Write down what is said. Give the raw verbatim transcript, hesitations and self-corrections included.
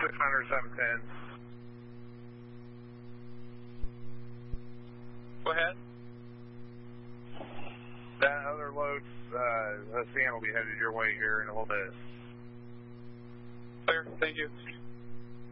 six hundred, seven ten. Go ahead. That other load, uh, the sand will be headed your way here in a little bit. Clear, thank you.